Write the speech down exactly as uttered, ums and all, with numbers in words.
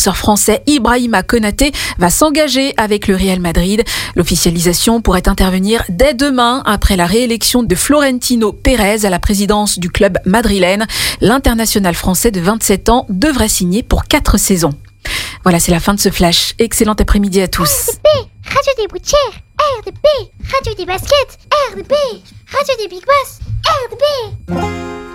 défenseur français Ibrahima Konaté va s'engager avec le Real Madrid. L'officialisation pourrait intervenir dès demain après la réélection de Florentino Pérez à la présidence du club madrilène. L'international français de vingt-sept ans devrait signer pour quatre saisons. Voilà, c'est la fin de ce flash. Excellent après-midi à tous. R D P, Radio des Boutières, R D P, Radio des Baskets, R D P, Radio des Big Boss, R D P.